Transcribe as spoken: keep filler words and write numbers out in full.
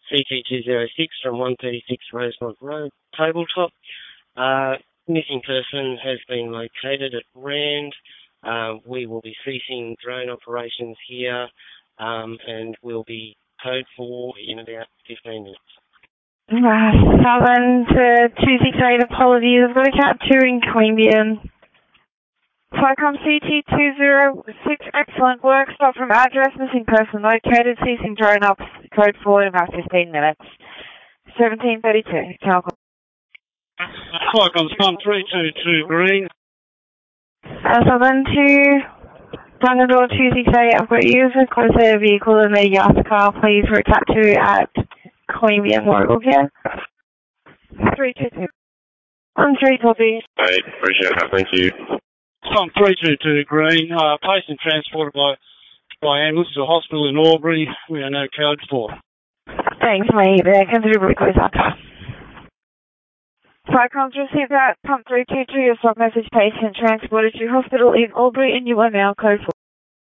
C T two zero six from one thirty-six Rosemont Road, Tabletop. Uh, missing person has been located at Rand. Uh, we will be ceasing drone operations here, um, and we'll be code four in about fifteen minutes. Right, Southern to two six eight, apologies. I've got a cat two in Queanbeyan. Flycom C T two zero six, excellent work. Stop from address, missing person located, ceasing drone ops, code four in about fifteen minutes. seventeen thirty-two, Calcom. Flycom's one three two two Green. Uh, Southern to Bungadore two six eight, I've got you for close to a vehicle in the Yasta car, please, for a cat two at Queanbeyan Mobile Care. three two two. On three copy. Hey, appreciate that, thank you. Tom three two two Green, uh, patient transported by, by ambulance to a hospital in Albury. We are now code four. Thanks, mate. There, considerably closer. Flycom's received that. Pump three two two, your stop message, patient transported to hospital in Albury, and you are now code four.